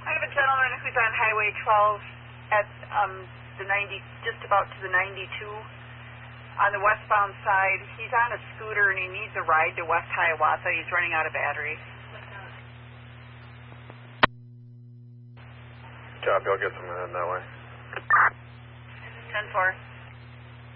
I have a gentleman who's on Highway 12 at the 90, just about to the 92 on the westbound side. He's on a scooter and he needs a ride to West Hiawatha. He's running out of batteries. Copy, I'll get someone heading that way. 10-4.